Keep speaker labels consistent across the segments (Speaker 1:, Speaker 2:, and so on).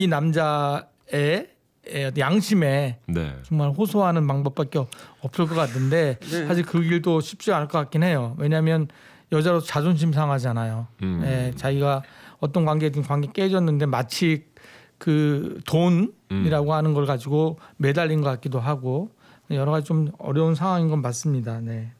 Speaker 1: 이 남자의 양심에
Speaker 2: 네.
Speaker 1: 정말 호소하는 방법밖에 없을 것 같은데
Speaker 3: 네.
Speaker 1: 사실 그 길도 쉽지 않을 것 같긴 해요. 왜냐하면 여자로서 자존심 상하잖아요. 자기가 어떤 관계든 관계 깨졌는데 마치 그 돈이라고 하는 걸 가지고 매달린 것 같기도 하고 여러 가지 좀 어려운 상황인 건 맞습니다. 네.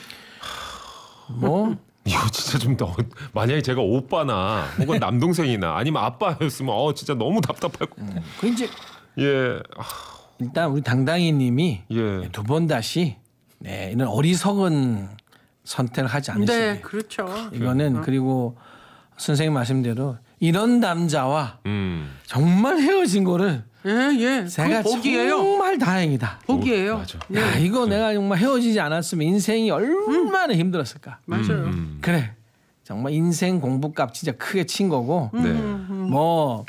Speaker 3: 뭐
Speaker 2: 이거 진짜 좀 더 만약에 제가 오빠나 혹은 남동생이나 아니면 아빠였으면 진짜 너무 답답할 것 같아요.
Speaker 3: 그 이제
Speaker 2: 예.
Speaker 3: 일단 우리 당당이님이
Speaker 2: 예.
Speaker 3: 두 번 다시 이런 어리석은 선택을 하지 않으시게.
Speaker 4: 네, 그렇죠.
Speaker 3: 이거는 그리고 선생님 말씀대로 이런 남자와 정말 헤어진 거를
Speaker 4: 예.
Speaker 3: 제가
Speaker 4: 그거 복이에요.
Speaker 3: 정말 다행이다.
Speaker 4: 복이에요.
Speaker 2: 맞아.
Speaker 3: 야, 이거 내가 정말 헤어지지 않았으면 인생이 얼마나 힘들었을까.
Speaker 4: 맞아요.
Speaker 3: 그래. 정말 인생 공부값 진짜 크게 친 거고.
Speaker 2: 네.
Speaker 3: 뭐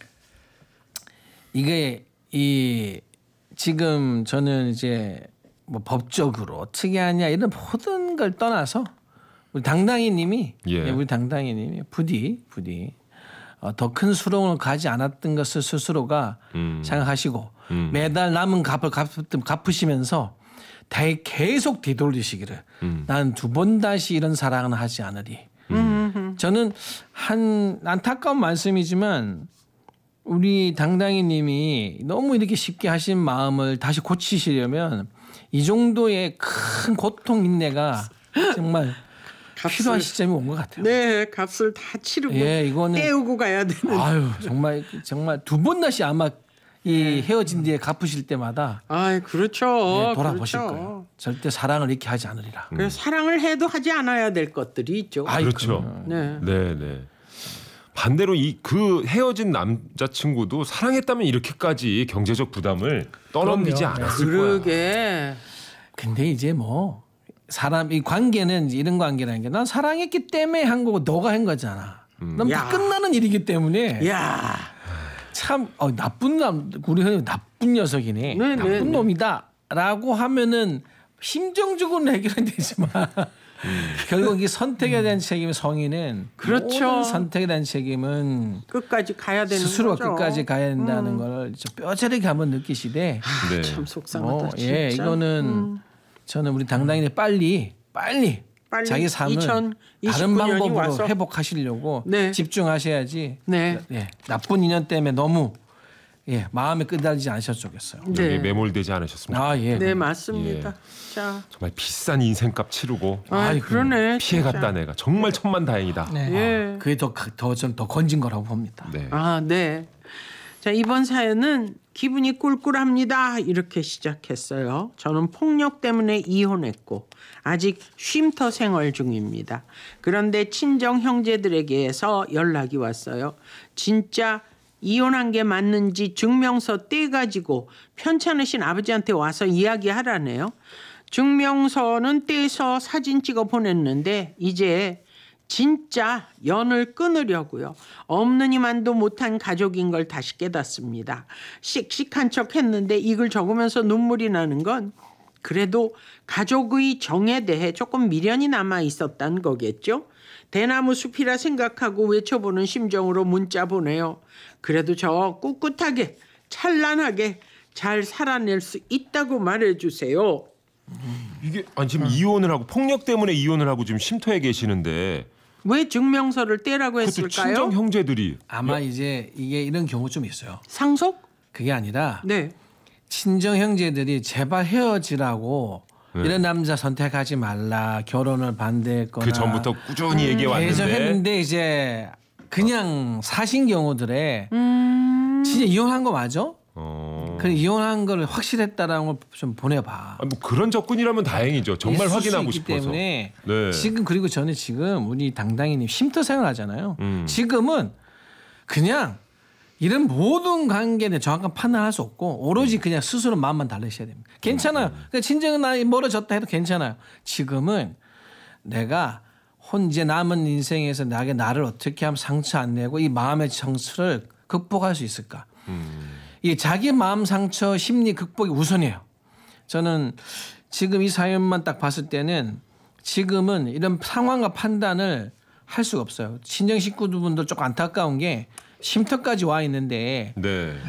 Speaker 3: 이게 지금 저는 이제 뭐 법적으로 어떻게 하냐 이런 모든 걸 떠나서 우리 당당이님이 우리 당당이님이 부디 더 큰 수렁을 가지 않았던 것을 스스로가 생각하시고 매달 남은 값을 갚으시면서 계속 뒤돌리시기를 난 두 번 다시 이런 사랑은 하지 않으리. 저는 한 안타까운 말씀이지만 우리 당당이님이 너무 이렇게 쉽게 하신 마음을 다시 고치시려면 이 정도의 큰 고통 인내가 정말 필요한 시점이 온 것 같아요.
Speaker 4: 네, 값을 다 치르고
Speaker 3: 이거는
Speaker 4: 떼우고 가야 되는.
Speaker 3: 아유 정말 두 번 다시 아마 이 헤어진 뒤에 갚으실 때마다
Speaker 4: 그렇죠.
Speaker 3: 돌아보실
Speaker 4: 그렇죠.
Speaker 3: 거예요. 절대 사랑을 이렇게 하지 않으리라.
Speaker 4: 그래서 사랑을 해도 하지 않아야 될 것들이 있죠.
Speaker 2: 그렇죠.
Speaker 4: 네.
Speaker 2: 네. 반대로 그 헤어진 남자친구도 사랑했다면 이렇게까지 경제적 부담을 떠넘기지
Speaker 1: 그럼요.
Speaker 2: 않았을 거야.
Speaker 4: 그러게.
Speaker 3: 근데 이제 뭐 사람 이 관계는 이제 이런 관계라는 게 난 사랑했기 때문에 한 거고 너가 한 거잖아. 넌 다
Speaker 4: 야.
Speaker 3: 끝나는 일이기 때문에
Speaker 4: 야.
Speaker 3: 참 나쁜 우리 흔히 나쁜 녀석이네.
Speaker 4: 네,
Speaker 3: 나쁜
Speaker 4: 네.
Speaker 3: 놈이다라고 하면은 심정적으로는 해결은 되지만 결국 이 선택에 대한 책임 성인은
Speaker 4: 그렇죠.
Speaker 3: 모든 선택에 대한 책임은
Speaker 4: 끝까지 가야 되는
Speaker 3: 스스로가
Speaker 4: 거죠.
Speaker 3: 끝까지 가야 된다는 걸 뼈저리게 한번 느끼시되
Speaker 2: 네.
Speaker 4: 참 속상하다. 진짜.
Speaker 3: 이거는 저는 우리 당당히 빨리 자기 삶을
Speaker 4: 2029
Speaker 3: 다른
Speaker 4: 년이
Speaker 3: 방법으로
Speaker 4: 와서.
Speaker 3: 회복하시려고
Speaker 4: 네.
Speaker 3: 집중하셔야지.
Speaker 4: 네.
Speaker 3: 나쁜 인연 때문에 너무 마음에 끄달리지 않으셨으면 좋겠어요.
Speaker 2: 여기 매몰되지 않으셨습니다.
Speaker 4: 네, 맞습니다. 자.
Speaker 2: 정말 비싼 인생값 치르고
Speaker 4: 그러네.
Speaker 2: 피해갔다 내가 정말 천만다행이다.
Speaker 4: 예.
Speaker 3: 그게 더 건진 거라고 봅니다.
Speaker 2: 네.
Speaker 4: 네. 자, 이번 사연은 기분이 꿀꿀합니다. 이렇게 시작했어요. 저는 폭력 때문에 이혼했고 아직 쉼터 생활 중입니다. 그런데 친정 형제들에게서 연락이 왔어요. 진짜 이혼한 게 맞는지 증명서 떼가지고 편찮으신 아버지한테 와서 이야기하라네요. 증명서는 떼서 사진 찍어 보냈는데 이제 진짜 연을 끊으려고요. 없느니만도 못한 가족인 걸 다시 깨닫습니다. 씩씩한 척 했는데 이걸 적으면서 눈물이 나는 건 그래도 가족의 정에 대해 조금 미련이 남아 있었단 거겠죠. 대나무 숲이라 생각하고 외쳐보는 심정으로 문자 보내요. 그래도 저 꿋꿋하게 찬란하게 잘 살아낼 수 있다고 말해주세요.
Speaker 2: 이게 지금 이혼을 하고 폭력 때문에 이혼을 하고 지금 쉼터에 계시는데
Speaker 4: 왜 증명서를 떼라고
Speaker 2: 그것도
Speaker 4: 했을까요?
Speaker 2: 친정 형제들이
Speaker 3: 아마 이제 이게 이런 경우 좀 있어요.
Speaker 4: 상속?
Speaker 3: 그게 아니라
Speaker 4: 네.
Speaker 3: 친정 형제들이 제발 헤어지라고 이런 남자 선택하지 말라 결혼을 반대했거나
Speaker 2: 그 전부터 꾸준히 얘기해 왔는데
Speaker 3: 했는데 이제 그냥 사신 경우들에 진짜 이혼한 거 맞아? 그래 이혼한 걸 확실했다라는 걸 좀 보내봐.
Speaker 2: 뭐 그런 접근이라면 다행이죠. 정말
Speaker 3: 있을 수
Speaker 2: 확인하고
Speaker 3: 있기
Speaker 2: 싶어서.
Speaker 3: 때문에
Speaker 2: 네.
Speaker 3: 지금 그리고 저는 지금 우리 당당이님 쉼터 생활하잖아요. 지금은 그냥 이런 모든 관계는 정확한 판단할 수 없고 오로지 그냥 스스로 마음만 달래셔야 됩니다. 괜찮아요. 그러니까 친정은 나이 멀어졌다 해도 괜찮아요. 지금은 내가 이제 남은 인생에서 나를 어떻게 하면 상처 안 내고 이 마음의 상처를 극복할 수 있을까? 이 자기 마음 상처 심리 극복이 우선이에요. 저는 지금 이 사연만 딱 봤을 때는 지금은 이런 상황과 판단을 할 수가 없어요. 친정 식구분들 조금 안타까운 게 쉼터까지 와 있는데
Speaker 2: 네.